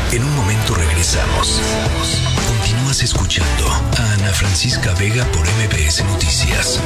En un momento regresamos. Continúas escuchando a Ana Francisca Vega por MBS Noticias.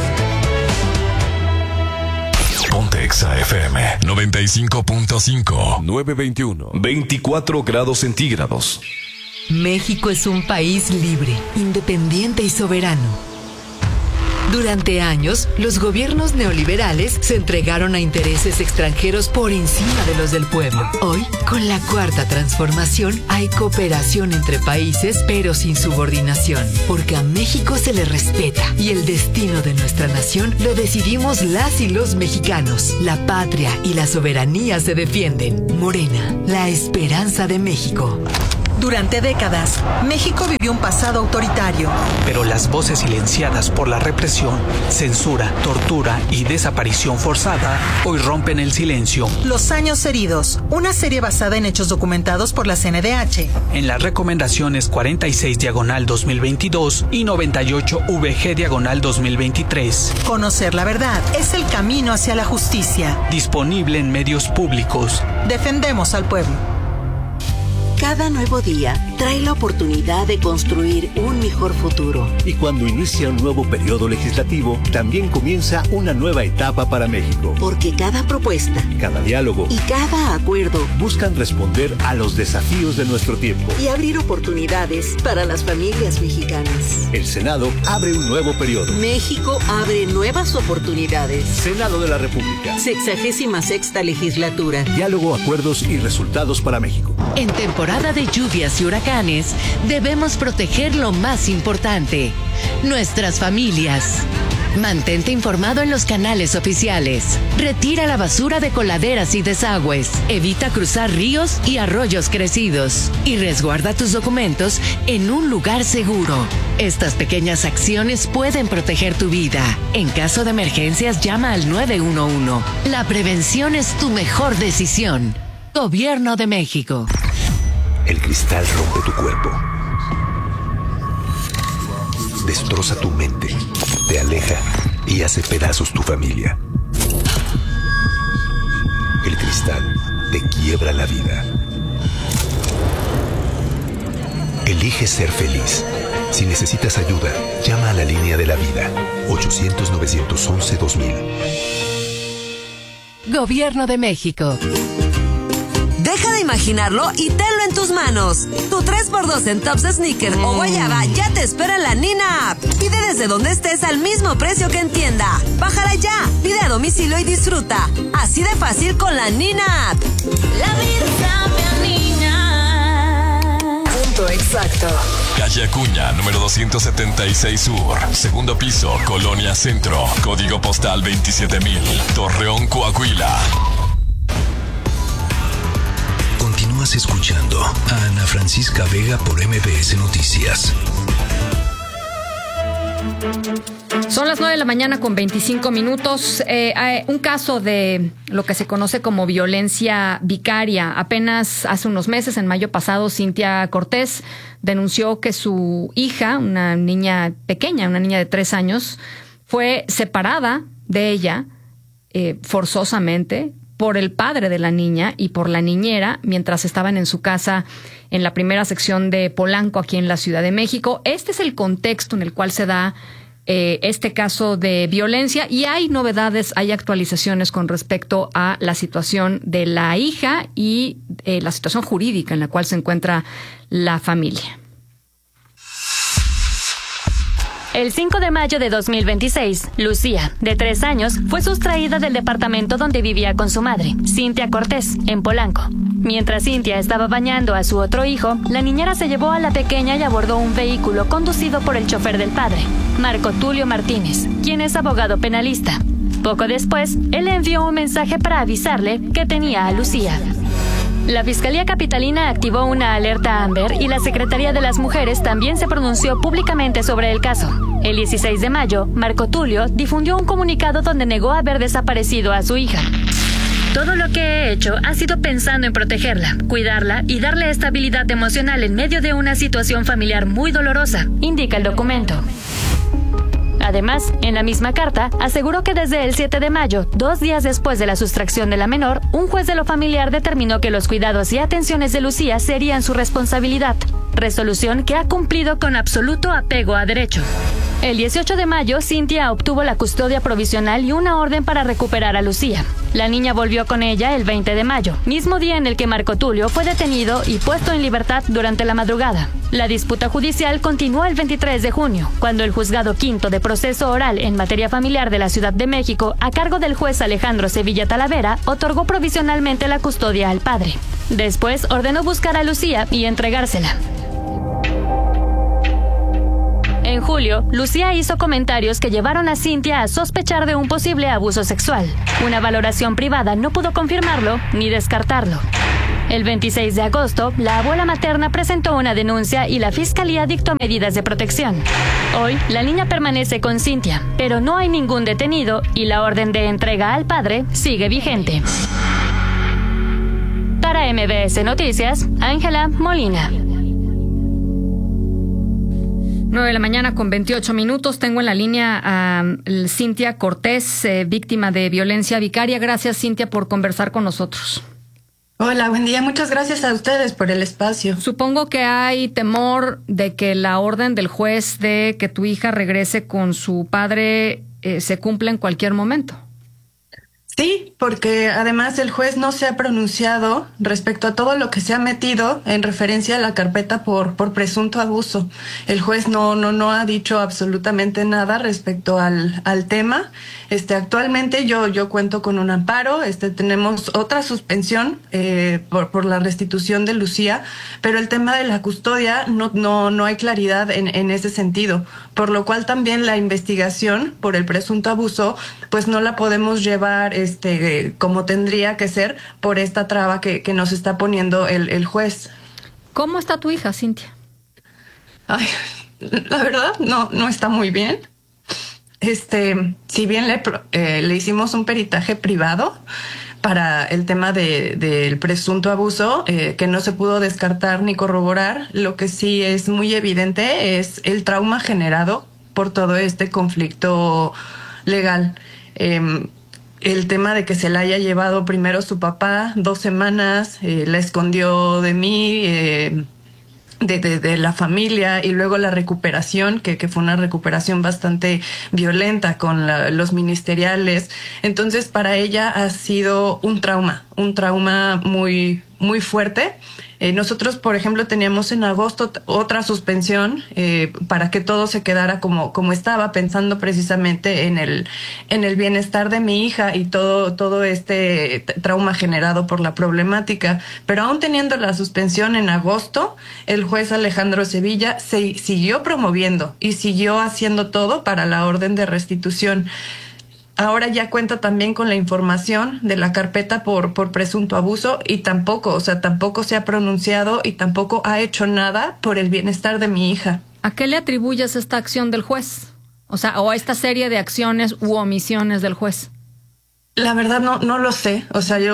Ponte Exa FM 95.5 921 24 grados centígrados. México es un país libre, independiente y soberano. Durante años, los gobiernos neoliberales se entregaron a intereses extranjeros por encima de los del pueblo. Hoy, con la Cuarta Transformación, hay cooperación entre países, pero sin subordinación, porque a México se le respeta y el destino de nuestra nación lo decidimos las y los mexicanos. La patria y la soberanía se defienden. Morena, la esperanza de México. Durante décadas, México vivió un pasado autoritario. Pero las voces silenciadas por la represión, censura, tortura y desaparición forzada hoy rompen el silencio. Los años heridos, una serie basada en hechos documentados por la CNDH. En las recomendaciones 46/2022 y 98/VG/2023. Conocer la verdad es el camino hacia la justicia. Disponible en medios públicos. Defendemos al pueblo. Cada nuevo día trae la oportunidad de construir un mejor futuro. Y cuando inicia un nuevo periodo legislativo, también comienza una nueva etapa para México. Porque cada propuesta, cada diálogo y cada acuerdo buscan responder a los desafíos de nuestro tiempo y abrir oportunidades para las familias mexicanas. El Senado abre un nuevo periodo. México abre nuevas oportunidades. Senado de la República. 66ª legislatura. Diálogo, acuerdos y resultados para México. En temporada de lluvias y huracanes, debemos proteger lo más importante, nuestras familias. Mantente informado en los canales oficiales. Retira la basura de coladeras y desagües. Evita cruzar ríos y arroyos crecidos. Y resguarda tus documentos en un lugar seguro. Estas pequeñas acciones pueden proteger tu vida. En caso de emergencias, llama al 911. La prevención es tu mejor decisión. Gobierno de México. El cristal rompe tu cuerpo. Destroza tu mente. Te aleja y hace pedazos tu familia. El cristal te quiebra la vida. Elige ser feliz. Si necesitas ayuda, llama a la línea de la vida. 800-911-2000. Gobierno de México. Deja de imaginarlo y tenlo en tus manos. Tu 3x2 en Tops Sneaker o Guayaba ya te espera en la Nina App. Pide desde donde estés al mismo precio que en tienda. Bájala ya, pide a domicilio y disfruta. Así de fácil con la Nina App. La vida sabe a niña. Punto exacto. Calle Acuña, número 276 Sur. Segundo piso, Colonia Centro. Código postal 27000. Torreón, Coahuila. Continúas escuchando a Ana Francisca Vega por MBS Noticias. Son las 9 de la mañana con 25 minutos. Un caso de lo que se conoce como violencia vicaria. Apenas hace unos meses, en mayo pasado, Cintia Cortés denunció que su hija, una niña pequeña, una niña de 3 años, fue separada de ella forzosamente por el padre de la niña y por la niñera mientras estaban en su casa en la primera sección de Polanco, aquí en la Ciudad de México. Este es el contexto en el cual se da este caso de violencia y hay novedades, hay actualizaciones con respecto a la situación de la hija y la situación jurídica en la cual se encuentra la familia. El 5 de mayo de 2026, Lucía, de 3 años, fue sustraída del departamento donde vivía con su madre, Cintia Cortés, en Polanco. Mientras Cintia estaba bañando a su otro hijo, la niñera se llevó a la pequeña y abordó un vehículo conducido por el chofer del padre, Marco Tulio Martínez, quien es abogado penalista. Poco después, él le envió un mensaje para avisarle que tenía a Lucía. La Fiscalía Capitalina activó una alerta Amber y la Secretaría de las Mujeres también se pronunció públicamente sobre el caso. El 16 de mayo, Marco Tulio difundió un comunicado donde negó haber desaparecido a su hija. Todo lo que he hecho ha sido pensando en protegerla, cuidarla y darle estabilidad emocional en medio de una situación familiar muy dolorosa, indica el documento. Además, en la misma carta, aseguró que desde el 7 de mayo, 2 días después de la sustracción de la menor, un juez de lo familiar determinó que los cuidados y atenciones de Lucía serían su responsabilidad, resolución que ha cumplido con absoluto apego a derecho. El 18 de mayo, Cintia obtuvo la custodia provisional y una orden para recuperar a Lucía. La niña volvió con ella el 20 de mayo, mismo día en el que Marco Tulio fue detenido y puesto en libertad durante la madrugada. La disputa judicial continuó el 23 de junio, cuando el Juzgado Quinto de Proceso Oral en Materia Familiar de la Ciudad de México, a cargo del juez Alejandro Sevilla Talavera, otorgó provisionalmente la custodia al padre. Después ordenó buscar a Lucía y entregársela. En julio, Lucía hizo comentarios que llevaron a Cintia a sospechar de un posible abuso sexual. Una valoración privada no pudo confirmarlo ni descartarlo. El 26 de agosto, la abuela materna presentó una denuncia y la fiscalía dictó medidas de protección. Hoy, la niña permanece con Cintia, pero no hay ningún detenido y la orden de entrega al padre sigue vigente. Para MBS Noticias, Ángela Molina. 9 de la mañana con 28 minutos. Tengo en la línea a Cintia Cortés, víctima de violencia vicaria. Gracias, Cintia, por conversar con nosotros. Hola, buen día. Muchas gracias a ustedes por el espacio. Supongo que hay temor de que la orden del juez de que tu hija regrese con su padre se cumpla en cualquier momento. Sí, porque además el juez no se ha pronunciado respecto a todo lo que se ha metido en referencia a la carpeta por presunto abuso. El juez no ha dicho absolutamente nada respecto al tema. Actualmente yo cuento con un amparo, tenemos otra suspensión por la restitución de Lucía, pero el tema de la custodia no hay claridad en ese sentido, por lo cual también la investigación por el presunto abuso pues no la podemos llevar como tendría que ser por esta traba que nos está poniendo el juez. ¿Cómo está tu hija, Cintia? Ay, la verdad no está muy bien. Si bien le hicimos un peritaje privado para el tema del presunto abuso, que no se pudo descartar ni corroborar, lo que sí es muy evidente es el trauma generado por todo este conflicto legal. El tema de que se la haya llevado primero su papá 2 semanas, la escondió de mí, de la familia, y luego la recuperación, que fue una recuperación bastante violenta con los ministeriales. Entonces, para ella ha sido un trauma muy, muy fuerte. Nosotros, por ejemplo, teníamos en agosto otra suspensión para que todo se quedara como estaba, pensando precisamente en el bienestar de mi hija y todo este trauma generado por la problemática. Pero aún teniendo la suspensión en agosto, el juez Alejandro Sevilla siguió promoviendo y siguió haciendo todo para la orden de restitución. Ahora ya cuenta también con la información de la carpeta por presunto abuso y tampoco se ha pronunciado y tampoco ha hecho nada por el bienestar de mi hija. ¿A qué le atribuyes esta acción del juez? O a esta serie de acciones u omisiones del juez. La verdad no lo sé.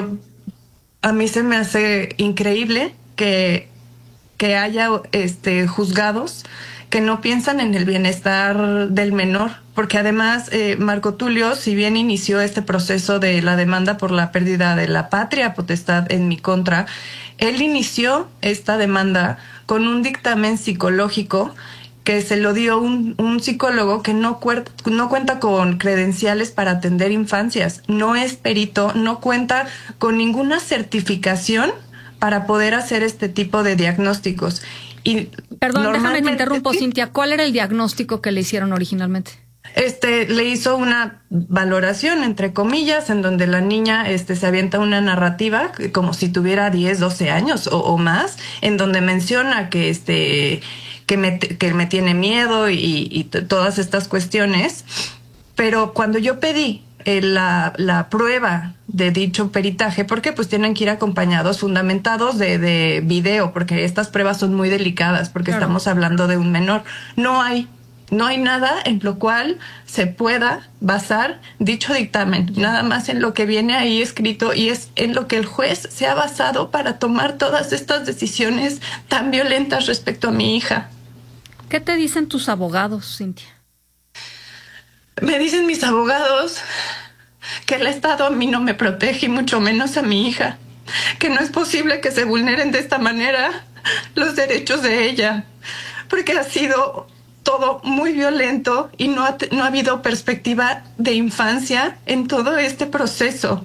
A mí se me hace increíble que haya juzgados que no piensan en el bienestar del menor, porque además Marco Tulio, si bien inició este proceso de la demanda por la pérdida de la patria potestad en mi contra, él inició esta demanda con un dictamen psicológico que se lo dio un psicólogo que no cuenta con credenciales para atender infancias, no es perito, no cuenta con ninguna certificación para poder hacer este tipo de diagnósticos. Perdón, déjame te interrumpo, Cintia. ¿Cuál era el diagnóstico que le hicieron originalmente? Le hizo una valoración, entre comillas, en donde la niña se avienta una narrativa como si tuviera 10, 12 años o más, en donde menciona que me tiene miedo y todas estas cuestiones. Pero cuando yo pedí la prueba de dicho peritaje, porque pues tienen que ir acompañados, fundamentados de video, porque estas pruebas son muy delicadas, porque claro, estamos hablando de un menor. No hay nada en lo cual se pueda basar dicho dictamen, nada más en lo que viene ahí escrito, y es en lo que el juez se ha basado para tomar todas estas decisiones tan violentas respecto a mi hija. ¿Qué te dicen tus abogados, Cintia? Me dicen mis abogados que el Estado a mí no me protege y mucho menos a mi hija, que no es posible que se vulneren de esta manera los derechos de ella, porque ha sido todo muy violento y no ha habido perspectiva de infancia en todo este proceso.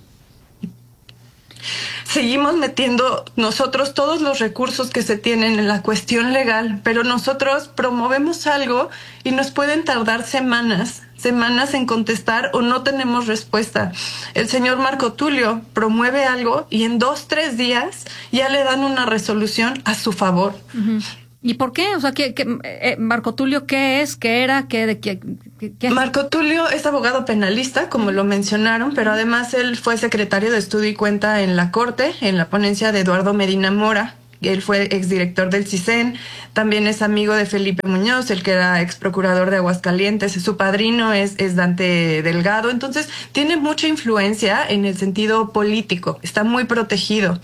Seguimos metiendo nosotros todos los recursos que se tienen en la cuestión legal, pero nosotros promovemos algo y nos pueden tardar semanas en contestar o no tenemos respuesta. El señor Marco Tulio promueve algo y en 2-3 días ya le dan una resolución a su favor. Uh-huh. ¿Y por qué? O sea, Marco Tulio, ¿qué es? ¿Qué era? ¿Qué? Marco Tulio es abogado penalista, como lo mencionaron, pero además él fue secretario de Estudio y Cuenta en la Corte, en la ponencia de Eduardo Medina Mora. Él fue exdirector del CISEN, también es amigo de Felipe Muñoz, el que era ex procurador de Aguascalientes, su padrino es Dante Delgado, entonces tiene mucha influencia en el sentido político, está muy protegido.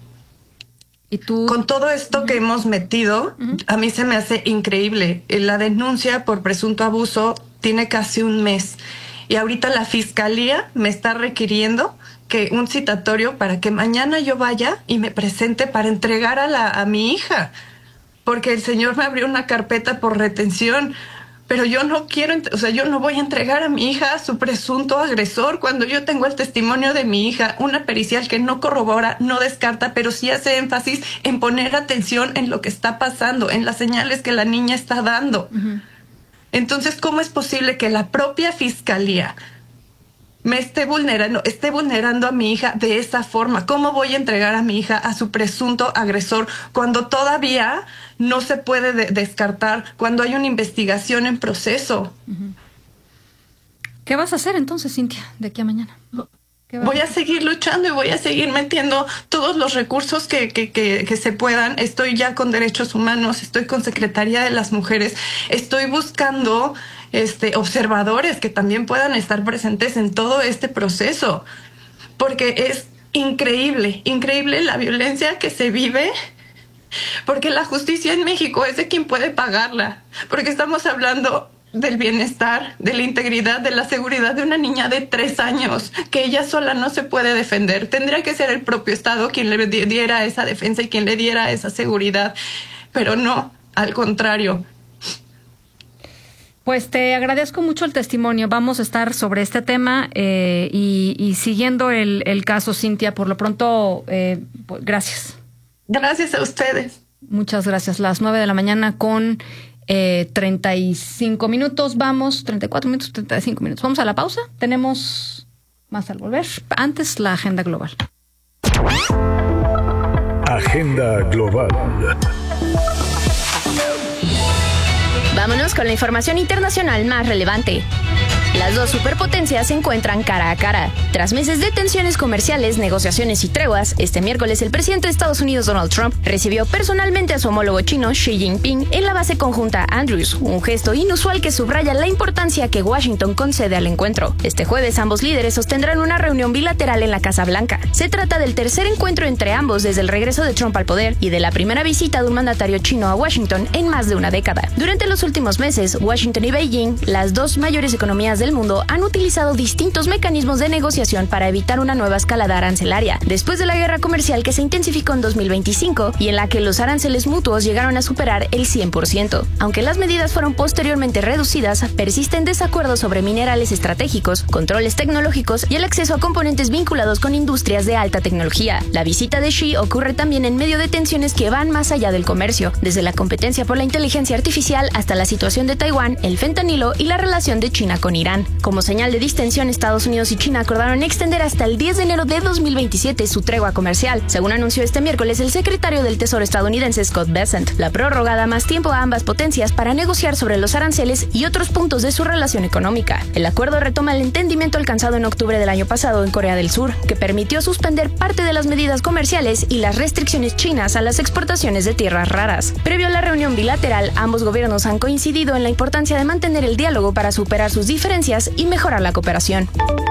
¿Y tú? Con todo esto que hemos metido, a mí se me hace increíble. La denuncia por presunto abuso tiene casi un mes y ahorita la fiscalía me está requiriendo que un citatorio para que mañana yo vaya y me presente para entregar a mi hija, porque el señor me abrió una carpeta por retención, pero yo no quiero, o sea, yo no voy a entregar a mi hija a su presunto agresor cuando yo tengo el testimonio de mi hija, una pericial que no corrobora, no descarta, pero sí hace énfasis en poner atención en lo que está pasando, en las señales que la niña está dando. Uh-huh. Entonces, ¿cómo es posible que la propia fiscalía me esté vulnerando a mi hija de esa forma? ¿Cómo voy a entregar a mi hija a su presunto agresor cuando todavía no se puede descartar, cuando hay una investigación en proceso? Uh-huh. ¿Qué vas a hacer entonces, Cintia, de aquí a mañana? Voy a seguir luchando y voy a seguir metiendo todos los recursos que se puedan. Estoy ya con Derechos Humanos, estoy con Secretaría de las Mujeres, estoy buscando observadores que también puedan estar presentes en todo este proceso, porque es increíble la violencia que se vive, porque la justicia en México es de quien puede pagarla, porque estamos hablando del bienestar, de la integridad, de la seguridad de una niña de 3 años, que ella sola no se puede defender. Tendría que ser el propio Estado quien le diera esa defensa y quien le diera esa seguridad, pero no, al contrario. Pues te agradezco mucho el testimonio. Vamos a estar sobre este tema y siguiendo el caso, Cintia. Por lo pronto, pues, gracias. Gracias a ustedes. Muchas gracias. Las 9 de la mañana con 35 minutos. Vamos, 34 minutos, 35 minutos. Vamos a la pausa. Tenemos más al volver. Antes, la agenda global. Agenda global. Vámonos con la información internacional más relevante. Las dos superpotencias se encuentran cara a cara. Tras meses de tensiones comerciales, negociaciones y treguas, este miércoles el presidente de Estados Unidos, Donald Trump, recibió personalmente a su homólogo chino, Xi Jinping, en la base conjunta Andrews, un gesto inusual que subraya la importancia que Washington concede al encuentro. Este jueves, ambos líderes sostendrán una reunión bilateral en la Casa Blanca. Se trata del tercer encuentro entre ambos desde el regreso de Trump al poder y de la primera visita de un mandatario chino a Washington en más de una década. Durante los últimos meses, Washington y Beijing, las dos mayores economías del mundo, han utilizado distintos mecanismos de negociación para evitar una nueva escalada arancelaria, después de la guerra comercial que se intensificó en 2025 y en la que los aranceles mutuos llegaron a superar el 100%. Aunque las medidas fueron posteriormente reducidas, persisten desacuerdos sobre minerales estratégicos, controles tecnológicos y el acceso a componentes vinculados con industrias de alta tecnología. La visita de Xi ocurre también en medio de tensiones que van más allá del comercio, desde la competencia por la inteligencia artificial hasta la situación de Taiwán, el fentanilo y la relación de China con Irán. Como señal de distensión, Estados Unidos y China acordaron extender hasta el 10 de enero de 2027 su tregua comercial, según anunció este miércoles el secretario del Tesoro estadounidense Scott Bessent. La prórroga da más tiempo a ambas potencias para negociar sobre los aranceles y otros puntos de su relación económica. El acuerdo retoma el entendimiento alcanzado en octubre del año pasado en Corea del Sur, que permitió suspender parte de las medidas comerciales y las restricciones chinas a las exportaciones de tierras raras. Previo a la reunión bilateral, ambos gobiernos han coincidido en la importancia de mantener el diálogo para superar sus diferencias y mejorar la cooperación.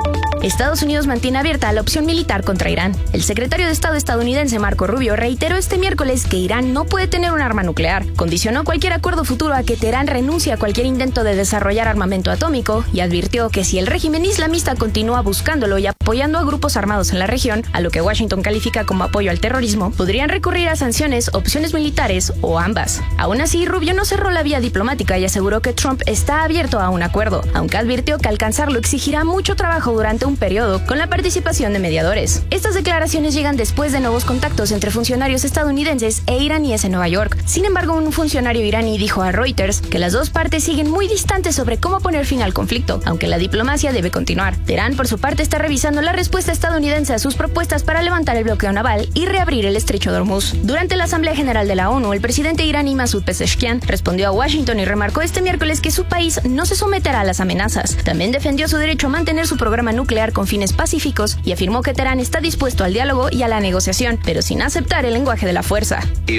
Estados Unidos mantiene abierta la opción militar contra Irán. El secretario de Estado estadounidense Marco Rubio reiteró este miércoles que Irán no puede tener un arma nuclear. Condicionó cualquier acuerdo futuro a que Teherán renuncie a cualquier intento de desarrollar armamento atómico y advirtió que si el régimen islamista continúa buscándolo y apoyando a grupos armados en la región, a lo que Washington califica como apoyo al terrorismo, podrían recurrir a sanciones, opciones militares o ambas. Aún así, Rubio no cerró la vía diplomática y aseguró que Trump está abierto a un acuerdo, aunque advirtió que alcanzarlo exigirá mucho trabajo durante un periodo con la participación de mediadores. Estas declaraciones llegan después de nuevos contactos entre funcionarios estadounidenses e iraníes en Nueva York. Sin embargo, un funcionario iraní dijo a Reuters que las dos partes siguen muy distantes sobre cómo poner fin al conflicto, aunque la diplomacia debe continuar. Teherán, por su parte, está revisando la respuesta estadounidense a sus propuestas para levantar el bloqueo naval y reabrir el estrecho de Hormuz. Durante la Asamblea General de la ONU, el presidente iraní Masoud Pezeshkian respondió a Washington y remarcó este miércoles que su país no se someterá a las amenazas. También defendió su derecho a mantener su programa nuclear con fines pacíficos y afirmó que Teherán está dispuesto al diálogo y a la negociación, pero sin aceptar el lenguaje de la fuerza.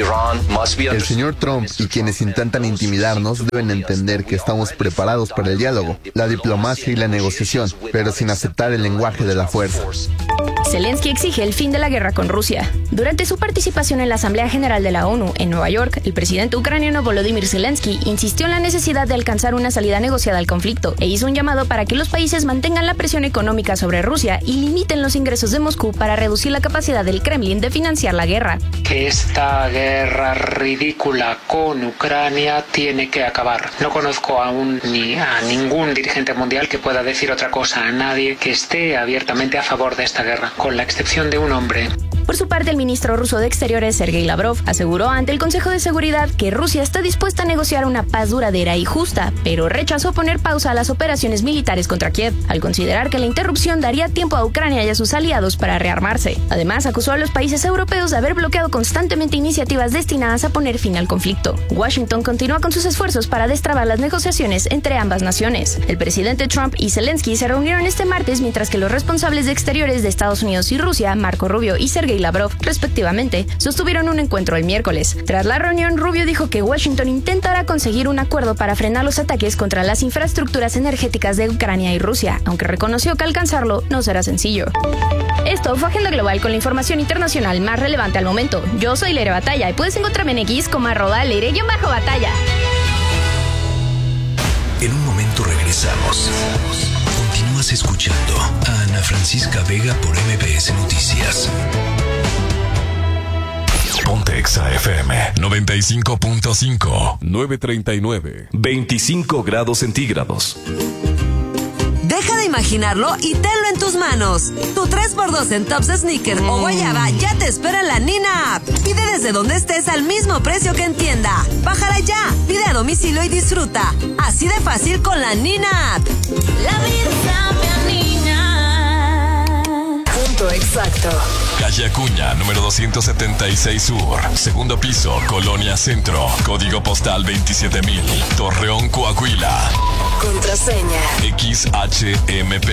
El señor Trump y quienes intentan intimidarnos deben entender que estamos preparados para el diálogo, la diplomacia y la negociación, pero sin aceptar el lenguaje de la fuerza. Zelensky exige el fin de la guerra con Rusia. Durante su participación en la Asamblea General de la ONU en Nueva York, el presidente ucraniano Volodymyr Zelensky insistió en la necesidad de alcanzar una salida negociada al conflicto e hizo un llamado para que los países mantengan la presión económica sobre Rusia y limiten los ingresos de Moscú para reducir la capacidad del Kremlin de financiar la guerra. Que esta guerra ridícula con Ucrania tiene que acabar. No conozco aún ni a ningún dirigente mundial que pueda decir otra cosa, a nadie que esté abiertamente a favor de esta guerra, con la excepción de un hombre. Por su parte, el ministro ruso de Exteriores, Sergei Lavrov, aseguró ante el Consejo de Seguridad que Rusia está dispuesta a negociar una paz duradera y justa, pero rechazó poner pausa a las operaciones militares contra Kiev, al considerar que la interrupción daría tiempo a Ucrania y a sus aliados para rearmarse. Además, acusó a los países europeos de haber bloqueado constantemente iniciativas destinadas a poner fin al conflicto. Washington continúa con sus esfuerzos para destrabar las negociaciones entre ambas naciones. El presidente Trump y Zelensky se reunieron este martes, mientras que los responsables de Exteriores de Estados Unidos y Rusia, Marco Rubio y Sergei Lavrov, respectivamente, sostuvieron un encuentro el miércoles. Tras la reunión, Rubio dijo que Washington intentará conseguir un acuerdo para frenar los ataques contra las infraestructuras energéticas de Ucrania y Rusia, aunque reconoció que alcanzarlo no será sencillo. Esto fue Agenda Global con la información internacional más relevante al momento. Yo soy Leire Batalla y puedes encontrarme en X como @Leire_Batalla. En un momento regresamos. Continúas escuchando a Ana Francisca Vega por MBS Noticias. Ponte Exa FM 95.5 939 25 grados centígrados. Deja de imaginarlo y tenlo en tus manos. Tu 3x2 en tops, sneaker o guayaba ya te espera en la Nina App. Pide desde donde estés al mismo precio que en tienda. Bájala ya, pide a domicilio y disfruta. Así de fácil con la Nina App. La vida me anina. Punto exacto. Calle Acuña, número 276 Sur. Segundo piso, Colonia Centro. Código postal 27000. Torreón, Coahuila. Contraseña XHMP.